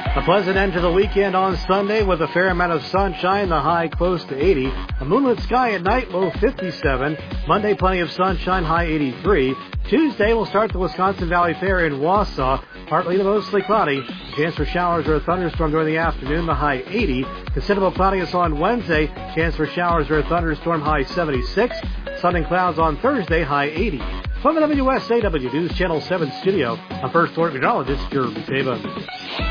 A pleasant end to the weekend on Sunday with a fair amount of sunshine, the high close to 80. A moonlit sky at night, low 57. Monday, plenty of sunshine, high 83. Tuesday, we'll start the Wisconsin Valley Fair in Wausau. Partly to mostly cloudy. A chance for showers or a thunderstorm during the afternoon, the high 80. Considerable cloudiness on Wednesday. Chance for showers or a thunderstorm, high 76. Sun and clouds on Thursday, high 80. From the WSAW News Channel 7 studio, I'm First Alert Meteorologist Jeremy Tava.